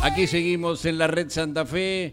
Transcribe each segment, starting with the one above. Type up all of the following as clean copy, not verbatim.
Aquí seguimos en la red Santa Fe.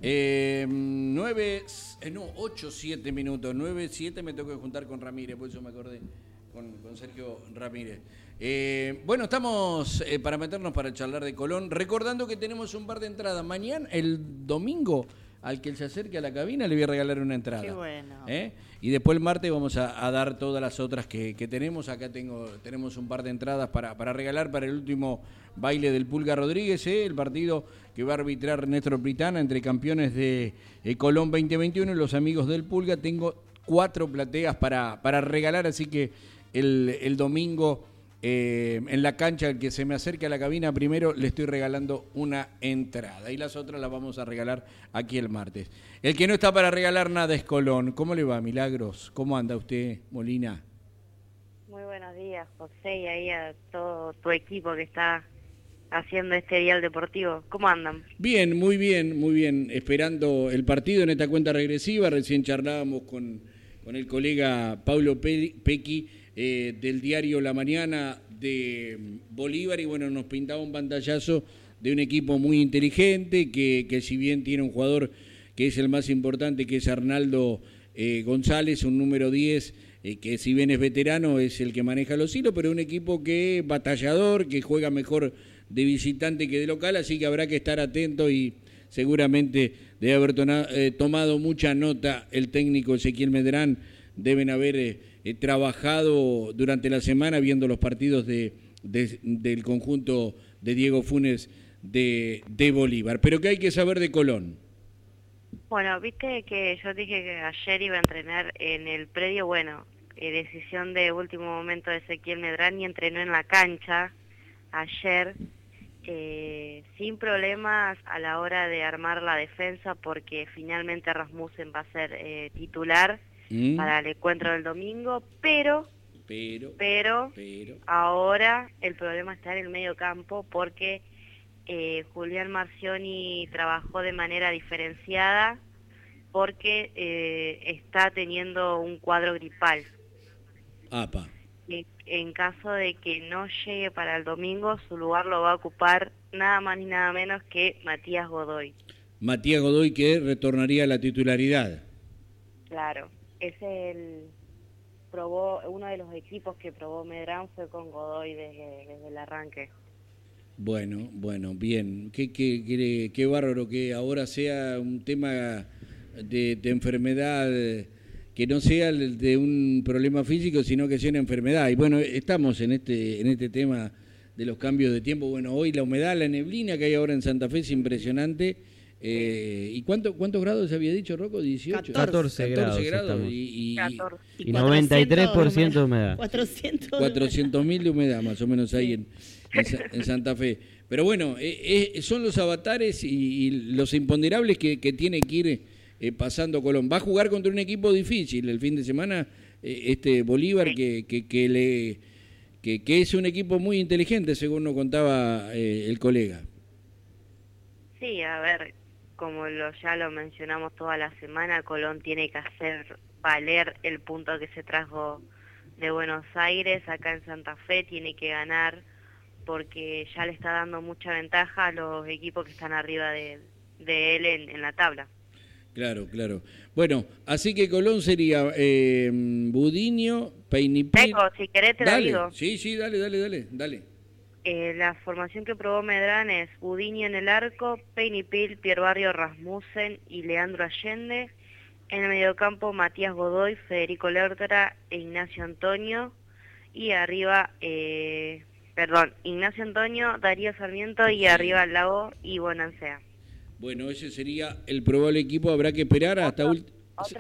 8, 7 minutos. 9, 7 me tengo que juntar con Ramírez, por eso me acordé con Sergio Ramírez. Bueno, estamos para meternos para charlar de Colón. Recordando que tenemos un par de entradas. Mañana, el domingo, al que se acerque a la cabina, le voy a regalar una entrada. Qué bueno. Y después el martes vamos a dar todas las otras que tenemos. Acá tenemos un par de entradas para regalar para el último baile del Pulga Rodríguez, el partido que va a arbitrar Néstor Pritana entre campeones de Colón 2021 y los amigos del Pulga. Tengo 4 plateas para regalar, así que el domingo en la cancha, el que se me acerque a la cabina primero, le estoy regalando una entrada y las otras las vamos a regalar aquí el martes. El que no está para regalar nada es Colón. ¿Cómo le va, Milagros? ¿Cómo anda usted, Molina? Muy buenos días, José, y ahí a todo tu equipo que está haciendo este dial deportivo. ¿Cómo andan? Bien, muy bien, muy bien. Esperando el partido en esta cuenta regresiva. Recién charlábamos con el colega Paulo Pequi del diario La Mañana de Bolívar, y bueno, nos pintaba un pantallazo de un equipo muy inteligente que si bien tiene un jugador que es el más importante, que es Arnaldo González, un número 10, que si bien es veterano, es el que maneja los hilos, pero un equipo que es batallador, que juega mejor de visitante que de local, así que habrá que estar atento y seguramente debe haber tomado mucha nota el técnico Ezequiel Medrán. Deben haber trabajado durante la semana viendo los partidos del conjunto de Diego Funes de Bolívar. Pero ¿qué hay que saber de Colón? Bueno, viste que yo dije que ayer iba a entrenar en el predio. Bueno, decisión de último momento de Ezequiel Medrán, y entrenó en la cancha ayer sin problemas a la hora de armar la defensa, porque finalmente Rasmussen va a ser titular para el encuentro del domingo, pero ahora el problema está en el medio campo, porque Julián Marcioni trabajó de manera diferenciada porque está teniendo un cuadro gripal. Apa. En caso de que no llegue para el domingo, su lugar lo va a ocupar nada más ni nada menos que Matías Godoy. Matías Godoy, que retornaría a la titularidad. Claro, uno de los equipos que probó Medrán fue con Godoy desde el arranque. Bueno, bien. Qué bárbaro que ahora sea un tema de enfermedad, que no sea de un problema físico, sino que sea una enfermedad. Y bueno, estamos en este tema de los cambios de tiempo. Bueno, hoy la humedad, la neblina que hay ahora en Santa Fe es impresionante. ¿Y cuántos grados había dicho, Rocco? 18. 14 grados. Y 93% de humedad. 400.000 de humedad, más o menos, ahí en Santa Fe. Pero bueno, son los avatares y los imponderables que tiene que ir pasando Colón. Va a jugar contra un equipo difícil el fin de semana, Bolívar, que es un equipo muy inteligente, según nos contaba el colega. Sí, a ver, como ya lo mencionamos toda la semana, Colón tiene que hacer valer el punto que se trajo de Buenos Aires acá en Santa Fe. Tiene que ganar, porque ya le está dando mucha ventaja a los equipos que están arriba de él en la tabla. Claro. Bueno, así que Colón sería Budiño, Peynipil... Si querés te lo digo. Sí, dale. La formación que probó Medrán es Budiño en el arco, Peynipil, Pierbarrio, Rasmussen y Leandro Allende. En el mediocampo, Matías Godoy, Federico Lertora e Ignacio Antonio. Y arriba... Ignacio Antonio, Darío Sarmiento, y arriba Lago y Bonancea. Bueno, ese sería el probable equipo. Habrá que esperar hasta... Otro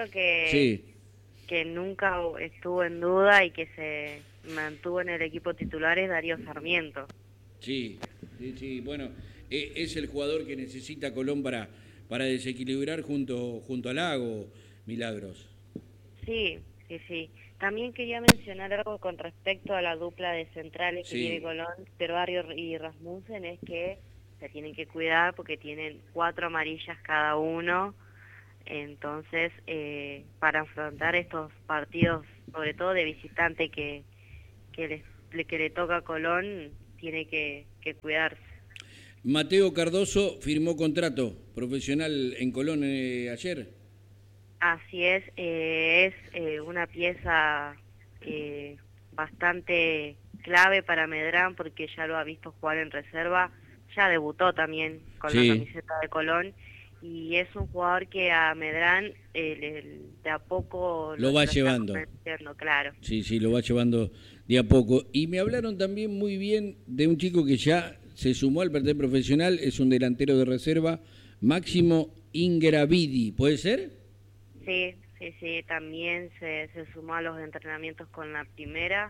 que nunca estuvo en duda y que se mantuvo en el equipo titular es Darío Sarmiento. Sí. Bueno, es el jugador que necesita Colón para desequilibrar junto al Lago, Milagros. Sí. También quería mencionar algo con respecto a la dupla de centrales que tiene Colón, Pierbarrio y Rasmussen, es que se tienen que cuidar porque tienen 4 amarillas cada uno. Entonces, para afrontar estos partidos, sobre todo de visitante que le toca a Colón, tiene que cuidarse. Mateo Cardoso firmó contrato profesional en Colón ayer. Así es una pieza bastante clave para Medrán porque ya lo ha visto jugar en reserva, ya debutó también con la camiseta de Colón y es un jugador que a Medrán de a poco lo va llevando. Claro. Sí, lo va llevando de a poco. Y me hablaron también muy bien de un chico que ya se sumó al plantel profesional, es un delantero de reserva, Máximo Ingravidi, ¿puede ser? Sí, también se sumó a los entrenamientos con la primera.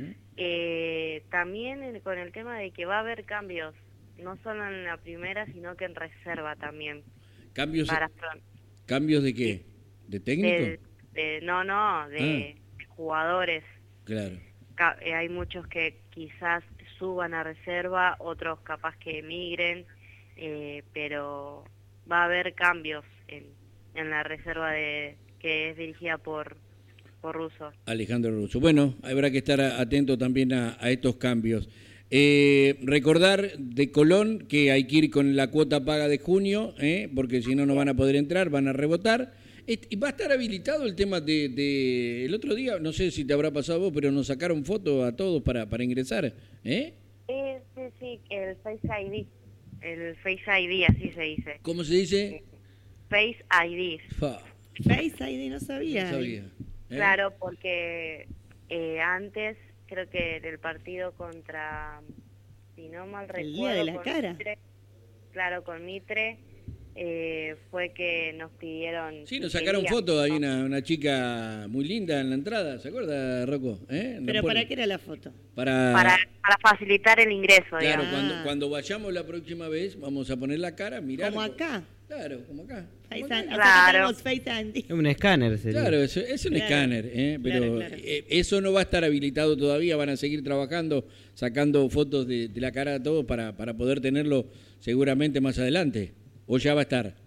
También con el tema de que va a haber cambios, no solo en la primera, sino que en reserva también. ¿Cambios de qué? ¿De técnico? De jugadores. Claro. Hay muchos que quizás suban a reserva, otros capaz que emigren, pero va a haber cambios en la reserva que es dirigida por Russo. Alejandro Russo. Bueno, habrá que estar atento también a estos cambios. Recordar de Colón que hay que ir con la cuota paga de junio, porque si no, no van a poder entrar, van a rebotar. Y va a estar habilitado el tema el otro día, no sé si te habrá pasado a vos, pero nos sacaron fotos a todos para ingresar, Sí, el Face ID. El Face ID, así se dice. ¿Cómo se dice? Face ID. Face ID, no sabía. Claro, porque antes, creo que del partido contra, si no mal recuerdo, el día de la cara. Mitre, claro, con Mitre, fue que nos pidieron... Sí, nos sacaron fotos, hay una chica muy linda en la entrada, ¿se acuerda, Rocco? ¿Pero para qué era la foto? Para facilitar el ingreso, claro, digamos. Cuando vayamos la próxima vez, vamos a poner la cara, mirar. ¿Como acá? Claro, como acá. Claro. Es un escáner, sería. Claro, es un escáner, pero claro. Eso no va a estar habilitado todavía, van a seguir trabajando, sacando fotos de la cara a todos para poder tenerlo seguramente más adelante. ¿O ya va a estar?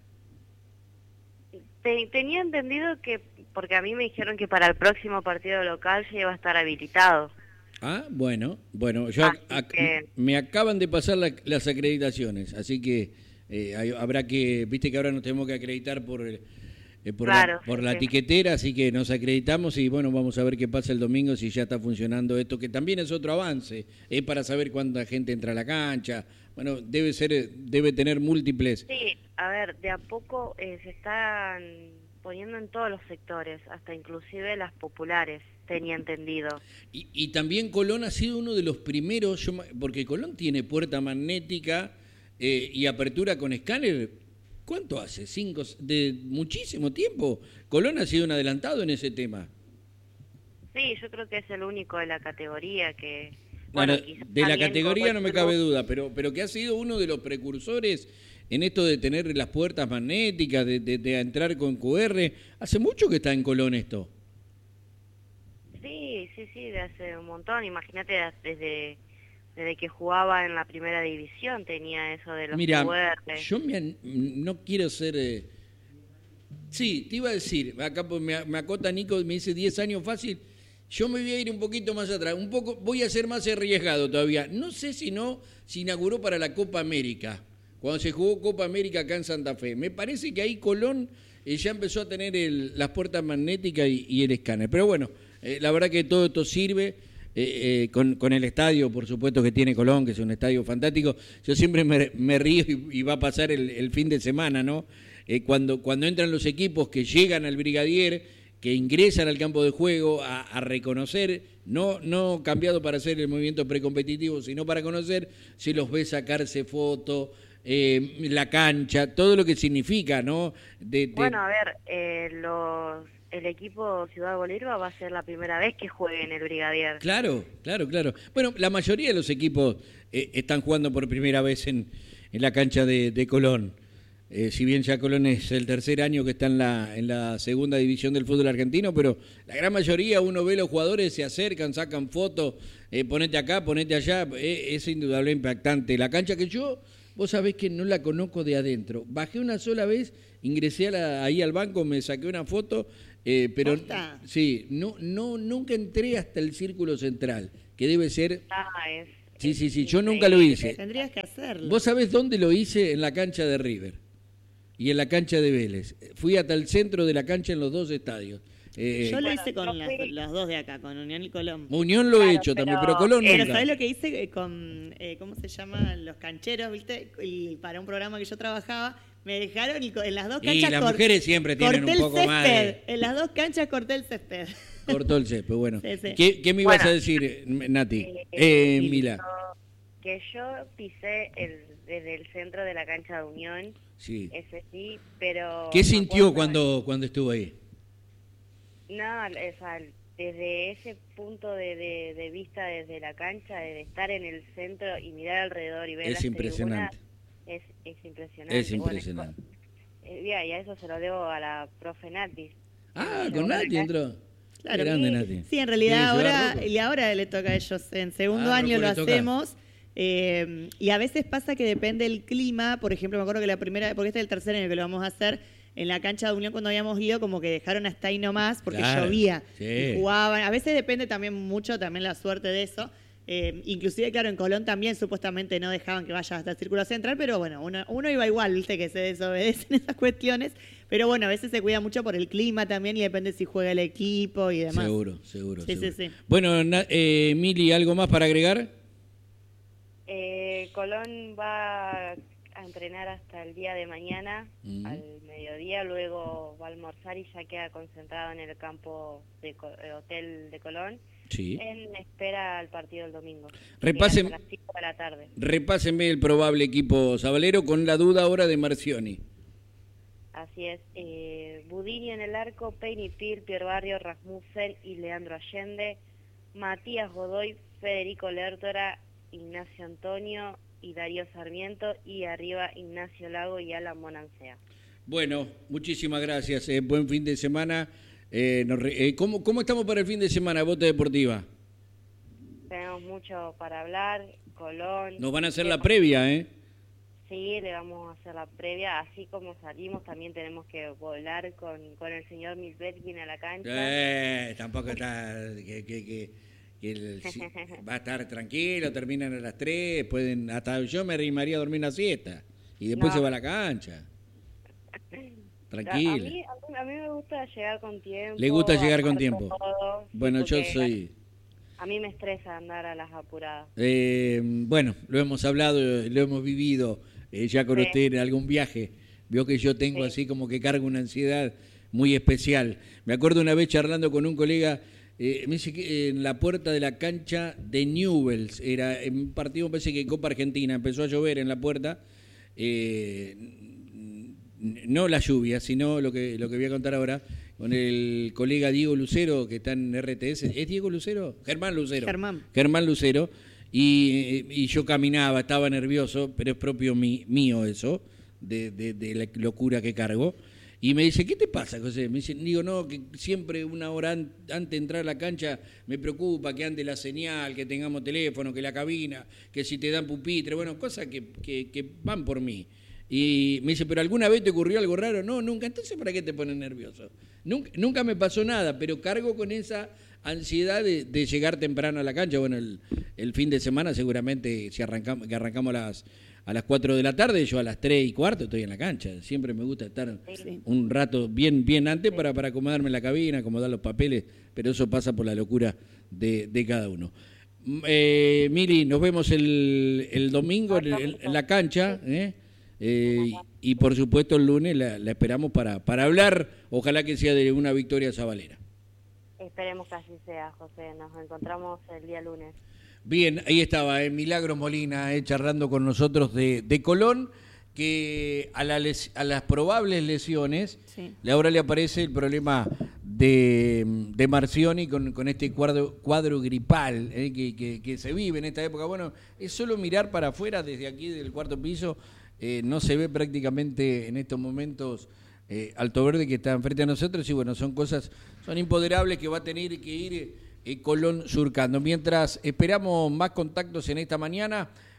Tenía entendido que, porque a mí me dijeron que para el próximo partido local ya iba a estar habilitado. Ah, bueno, yo me acaban de pasar las acreditaciones, así que habrá que, viste que ahora nos tenemos que acreditar por la etiquetera, así que nos acreditamos y bueno, vamos a ver qué pasa el domingo si ya está funcionando esto, que también es otro avance, es para saber cuánta gente entra a la cancha. Bueno, debe tener múltiples. Sí, a ver, de a poco se están poniendo en todos los sectores, hasta inclusive las populares, tenía entendido. Y también Colón ha sido uno de los primeros, porque Colón tiene puerta magnética y apertura con escáner. ¿Cuánto hace? De muchísimo tiempo. Colón ha sido un adelantado en ese tema. Sí, yo creo que es el único de la categoría que... Bueno, de la categoría no me cabe duda, pero que ha sido uno de los precursores en esto de tener las puertas magnéticas, de entrar con QR. ¿Hace mucho que está en Colón esto? Sí, de hace un montón. Imagínate, desde que jugaba en la primera división tenía eso de los QR. Yo no quiero ser... Sí, te iba a decir, acá me acota Nico, me dice 10 años fácil. Yo me voy a ir un poquito más atrás, voy a ser más arriesgado todavía. No sé si se inauguró para la Copa América, cuando se jugó Copa América acá en Santa Fe. Me parece que ahí Colón ya empezó a tener las puertas magnéticas y el escáner. Pero bueno, la verdad que todo esto sirve con el estadio, por supuesto, que tiene Colón, que es un estadio fantástico. Yo siempre me río y va a pasar el fin de semana, ¿no? Cuando entran los equipos que llegan al Brigadier, que ingresan al campo de juego a reconocer, no cambiado para hacer el movimiento precompetitivo, sino para conocer, se los ve sacarse fotos, la cancha, todo lo que significa, ¿no? Bueno, a ver, el equipo Ciudad Bolívar va a ser la primera vez que juegue en el Brigadier. Claro. Bueno, la mayoría de los equipos están jugando por primera vez en la cancha de Colón. Si bien ya Colón es el tercer año que está en la segunda división del fútbol argentino, pero la gran mayoría uno ve los jugadores, se acercan, sacan fotos, ponete acá, ponete allá, es indudable impactante. La cancha que vos sabés que no la conozco de adentro, bajé una sola vez, ingresé ahí al banco, me saqué una foto, pero sí, nunca entré hasta el círculo central, que debe ser... Sí, yo nunca lo hice. Tendrías que hacerlo. ¿Vos sabés dónde lo hice? En la cancha de River y en la cancha de Vélez. Fui hasta el centro de la cancha en los dos estadios. Yo lo hice con los dos de acá, con Unión y Colón. Unión lo he hecho también, pero Colón nunca. Pero ¿sabés lo que hice con, cómo se llama, los cancheros, viste? Y para un programa que yo trabajaba, me dejaron y en las dos canchas... Y las mujeres siempre tienen un poco más de... En las dos canchas corté el césped. Cortó el césped, bueno. Sí. ¿Qué me ibas a decir, Nati? Mila. Que yo pisé desde el centro de la cancha de Unión. Sí. Ese sí, pero... ¿Qué sintió cuando estuvo ahí? No, o sea, desde ese punto de vista, desde la cancha, de estar en el centro y mirar alrededor y ver es impresionante. Es impresionante. Es impresionante. Bueno, y a eso se lo debo a la profe Nati. Con Nati entró. Claro, grande, Nati. Sí, en realidad ahora le toca a ellos. En segundo año lo hacemos. Y a veces pasa que depende del clima. Por ejemplo, me acuerdo que la primera, porque este es el tercer año que lo vamos a hacer, en la cancha de Unión cuando habíamos ido, como que dejaron hasta ahí nomás porque llovía. Sí. Y jugaban. A veces depende también mucho también la suerte de eso. Inclusive, claro, en Colón también supuestamente no dejaban que vaya hasta el círculo central, pero bueno, uno iba igual, viste, que se desobedecen esas cuestiones. Pero bueno, a veces se cuida mucho por el clima también y depende si juega el equipo y demás. Seguro. Sí. Bueno, Mili, ¿algo más para agregar? Colón va a entrenar hasta el día de mañana, al mediodía, luego va a almorzar y ya queda concentrado en el campo de hotel de Colón. Sí. En espera al partido del domingo. Repásenme a las 5 de la tarde. Repásenme el probable equipo sabalero con la duda ahora de Marcioni. Así es. Budini en el arco, Peinipil, Pierre Barrio, Rasmussen y Leandro Allende, Matías Godoy, Federico Lertora, Ignacio Antonio y Darío Sarmiento, y arriba Ignacio Lago y Alan Bonancea. Bueno, muchísimas gracias. Buen fin de semana. ¿Cómo estamos para el fin de semana, Bota Deportiva? Tenemos mucho para hablar. Colón. Nos van a hacer la previa, ¿eh? Sí, le vamos a hacer la previa. Así como salimos, también tenemos que volar con el señor Milbetkin a la cancha. Tampoco está... va a estar tranquilo, terminan a las 3, hasta yo me arrimaría a dormir una siesta y después se va a la cancha. Tranquila. A mí me gusta llegar con tiempo. Le gusta llegar con tiempo. Todo, bueno, yo soy... A mí me estresa andar a las apuradas. Bueno, lo hemos hablado, lo hemos vivido ya con usted en algún viaje. Vio que yo tengo así como que cargo una ansiedad muy especial. Me acuerdo una vez charlando con un colega, me dice que en la puerta de la cancha de Newell's, era en un partido, parece que Copa Argentina, empezó a llover en la puerta, no la lluvia, sino lo que voy a contar ahora, con el colega Diego Lucero, que está en RTS. ¿Es Diego Lucero? Germán Lucero. Germán Lucero. Y yo caminaba, estaba nervioso, pero es propio mío eso, de la locura que cargo. Y me dice, ¿qué te pasa, José? Me dice, digo, no, que siempre una hora antes de entrar a la cancha me preocupa que ande la señal, que tengamos teléfono, que la cabina, que si te dan pupitre, bueno, cosas que van por mí. Y me dice, ¿pero alguna vez te ocurrió algo raro? No, nunca. Entonces, ¿para qué te pones nervioso? Nunca me pasó nada, pero cargo con esa ansiedad de llegar temprano a la cancha. Bueno, el fin de semana seguramente si arrancamos a las 4 de la tarde, yo a las 3:15 estoy en la cancha. Siempre me gusta estar un rato bien antes para acomodarme en la cabina, acomodar los papeles, pero eso pasa por la locura de cada uno. Mili, nos vemos el domingo en la cancha, y por supuesto el lunes la esperamos para hablar, ojalá que sea de una victoria sabalera. Esperemos que así sea, José. Nos encontramos el día lunes. Bien, ahí estaba Milagro Molina charlando con nosotros de Colón, que a las probables lesiones, ahora le aparece el problema de Marcioni con este cuadro gripal que se vive en esta época. Bueno, es solo mirar para afuera desde aquí del cuarto piso, no se ve prácticamente en estos momentos Alto Verde, que está enfrente a nosotros, y bueno, son impoderables que va a tener que ir Colón surcando. Mientras esperamos más contactos en esta mañana,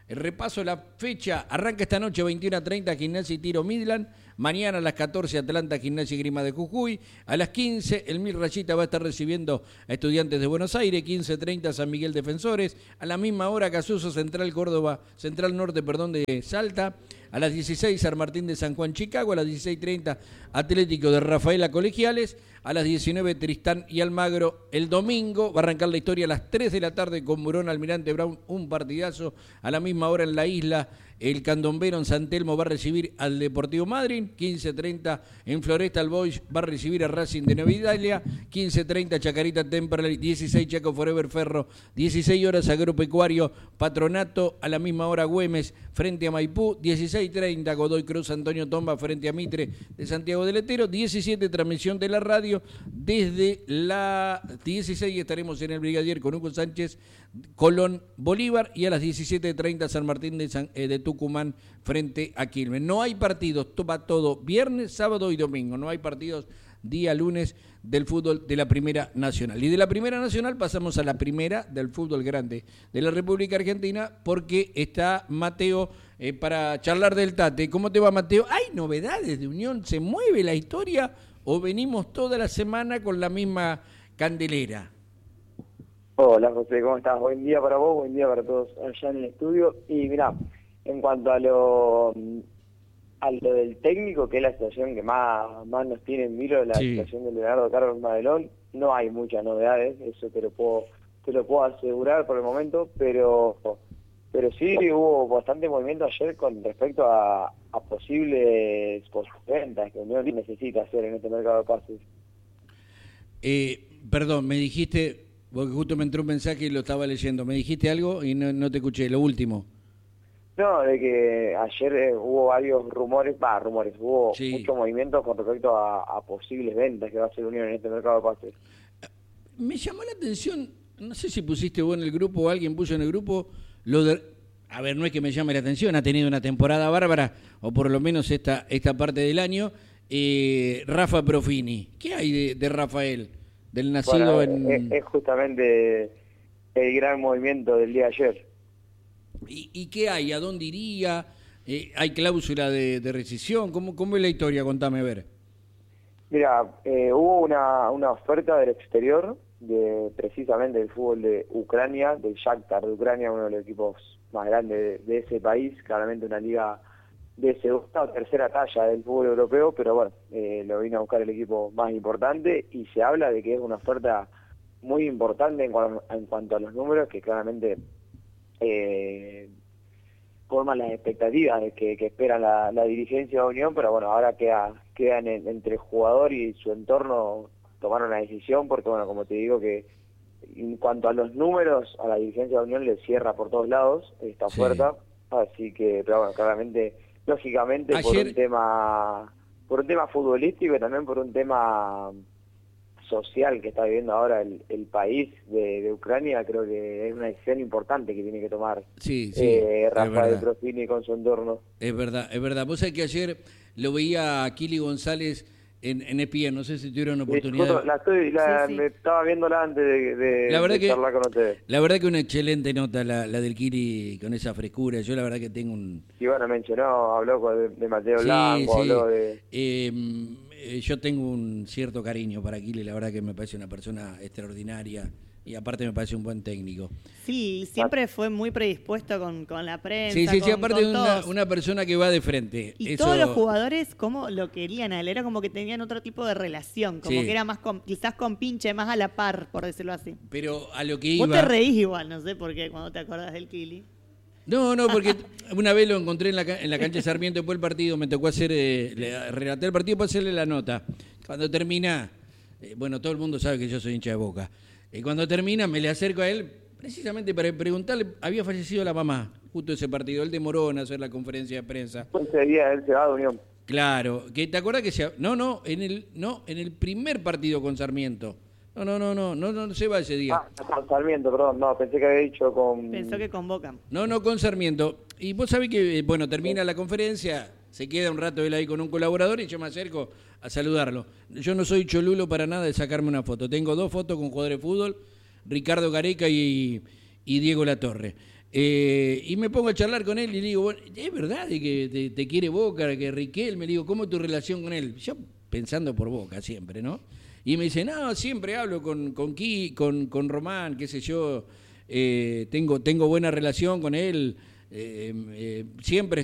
El repaso, la fecha, arranca esta noche 21:30 Gimnasia y Tiro Midland, mañana a las 14 Atlanta Gimnasia y Grima de Jujuy, a las 15 el Mil Rayita va a estar recibiendo a Estudiantes de Buenos Aires, 15:30 San Miguel Defensores, a la misma hora Casuso Central Norte de Salta, a las 16 San Martín de San Juan Chicago, a las 16:30 Atlético de Rafaela Colegiales, a las 19 Tristán y Almagro. El domingo va a arrancar la historia a las 3 de la tarde con Murón Almirante Brown, un partidazo. A la misma hora en la isla, el Candombero en San Telmo va a recibir al Deportivo Madryn, 15:30 en Floresta el Boys va a recibir a Racing de Nueva Italia, 15:30 Chacarita Temperley, 16 Chaco Forever Ferro, 16 horas Agropecuario Patronato, a la misma hora Güemes frente a Maipú, 16:30 Godoy Cruz Antonio Tomba frente a Mitre de Santiago del Estero, 17 transmisión de la radio, desde la 16 estaremos en el Brigadier con Hugo Sánchez, Colón Bolívar, y a las 17:30 San Martín de Tucumán frente a Quilmes. No hay partidos, va todo viernes, sábado y domingo, no hay partidos día lunes del fútbol de la Primera Nacional. Y de la Primera Nacional pasamos a la primera del fútbol grande de la República Argentina, porque está Mateo para charlar del Tate. ¿Cómo te va, Mateo? ¿Hay novedades de Unión? ¿Se mueve la historia o venimos toda la semana con la misma candelera? Hola José, ¿cómo estás? Buen día para vos, buen día para todos allá en el estudio. Y mirá, en cuanto a lo del técnico, que es la situación que más nos tiene en vilo, la situación de Leonardo Carlos Madelón, no hay muchas novedades, eso te lo puedo asegurar por el momento, pero sí hubo bastante movimiento ayer con respecto a posibles ventas que Unión necesita hacer en este mercado de pases. Perdón, me dijiste, porque justo me entró un mensaje y lo estaba leyendo, me dijiste algo y no te escuché, lo último. No, de que ayer hubo varios rumores, hubo mucho movimiento con respecto a posibles ventas que va a hacer Unión en este mercado de pases. Me llamó la atención, no sé si pusiste vos en el grupo o alguien puso en el grupo, lo de... A ver, no es que me llame la atención, ha tenido una temporada bárbara, o por lo menos esta parte del año, Rafa Profini. ¿Qué hay de Rafael? Del nacido es justamente el gran movimiento del día de ayer. ¿Y qué hay? ¿A dónde iría? ¿Hay cláusula de rescisión? ¿Cómo es la historia? Contame, a ver. Mira, hubo una oferta del exterior, precisamente del fútbol de Ucrania, del Shakhtar de Ucrania, uno de los equipos más grandes de ese país, claramente una liga de segunda o tercera talla del fútbol europeo, pero bueno, lo vino a buscar el equipo más importante y se habla de que es una oferta muy importante en cuanto a los números, que claramente forman las expectativas de que esperan la dirigencia de Unión, pero bueno, ahora quedan entre el jugador y su entorno tomar una decisión, porque bueno, como te digo, que en cuanto a los números, a la dirigencia de Unión le cierra por todos lados esta oferta, así que, pero bueno, claramente, lógicamente, ayer... por un tema futbolístico y también por un tema social que está viviendo ahora el país de Ucrania, creo que es una decisión importante que tiene que tomar Rafael Profini con su entorno. Es verdad. Vos sabés que ayer lo veía a Kili González en ESPN, no sé si tuvieron oportunidad. Me estaba viéndola antes de charlar con ustedes. La verdad que una excelente nota la del Kili con esa frescura. Yo la verdad que tengo un... Y bueno, mencionó, habló de Mateo Blanco, habló de... yo tengo un cierto cariño para Kili, la verdad que me parece una persona extraordinaria y aparte me parece un buen técnico. Sí, siempre fue muy predispuesto con la prensa. Sí, aparte de una persona que va de frente. Y todos los jugadores como lo querían a él, era como que tenían otro tipo de relación, como que era más quizás con pinche, más a la par, por decirlo así. Pero a lo que iba... Vos te reís igual, no sé por qué, cuando te acordás del Kili. No, porque una vez lo encontré en la cancha de Sarmiento después del partido, me tocó relaté el partido para hacerle la nota. Cuando termina, bueno, todo el mundo sabe que yo soy hincha de Boca. Cuando termina me le acerco a él precisamente para preguntarle, había fallecido la mamá, justo ese partido, él demoró en hacer la conferencia de prensa. Ese día él se va de Unión. Claro, que ¿te acuerdas que en el primer partido con Sarmiento? No se va ese día. Con Sarmiento, perdón, pensé que había dicho con... Pensó que con Boca. No, con Sarmiento. Y vos sabés que, bueno, termina la conferencia, se queda un rato él ahí con un colaborador y yo me acerco a saludarlo. Yo no soy cholulo para nada de sacarme una foto. Tengo 2 fotos con jugadores de fútbol, Ricardo Gareca y Diego Latorre. Y me pongo a charlar con él y le digo, bueno, ¿es verdad de que te quiere Boca, que Riquelme? Le digo, ¿cómo es tu relación con él? Yo pensando por Boca siempre, ¿no? Y me dice, no, siempre hablo con Román, qué sé yo, tengo buena relación con él, siempre